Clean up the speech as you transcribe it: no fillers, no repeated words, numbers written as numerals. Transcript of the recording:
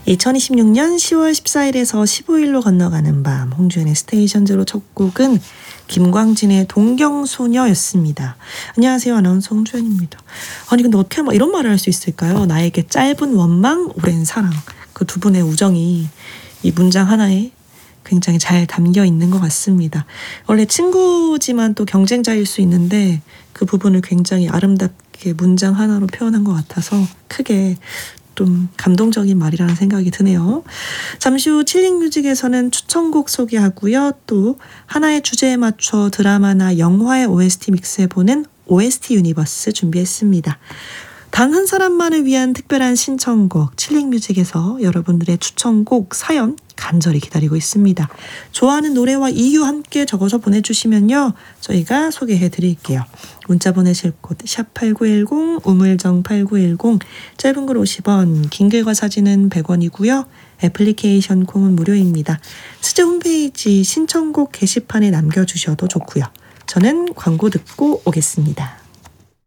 2026년 10월 14일에서 15일로 건너가는 밤, 홍주연의 스테이션 제로 첫 곡은 김광진의 동경소녀였습니다. 안녕하세요. 아나운서 홍주연입니다. 아니 근데 어떻게 이런 말을 할 수 있을까요? 나에게 짧은 원망, 오랜 사랑. 그 두 분의 우정이 이 문장 하나에 굉장히 잘 담겨 있는 것 같습니다. 원래 친구지만 또 경쟁자일 수 있는데 그 부분을 굉장히 아름답게 문장 하나로 표현한 것 같아서 크게 좀 감동적인 말이라는 생각이 드네요. 잠시 후 칠링뮤직에서는 추천곡 소개하고요. 또 하나의 주제에 맞춰 드라마나 영화의 OST 믹스해보는 OST 유니버스 준비했습니다. 단 한 사람만을 위한 특별한 신청곡 칠링뮤직에서 여러분들의 추천곡 사연 간절히 기다리고 있습니다. 좋아하는 노래와 이유 함께 적어서 보내주시면요. 저희가 소개해드릴게요. 문자 보내실 곳 샵8910 우물정 8910 짧은 글 50원 긴 글과 사진은 100원이고요. 애플리케이션 콩은 무료입니다. 스즈 홈페이지 신청곡 게시판에 남겨주셔도 좋고요. 저는 광고 듣고 오겠습니다.